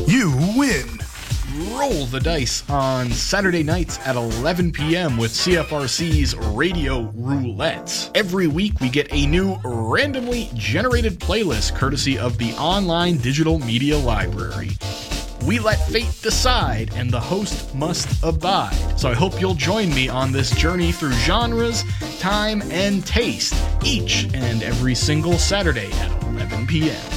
you win. Roll the dice on Saturday nights at 11 p.m. with CFRC's Radio Roulette. Every week we get a new randomly generated playlist courtesy of the online digital media library. We let fate decide, and the host must abide. So I hope you'll join me on this journey through genres, time, and taste, each and every single Saturday at 11 p.m.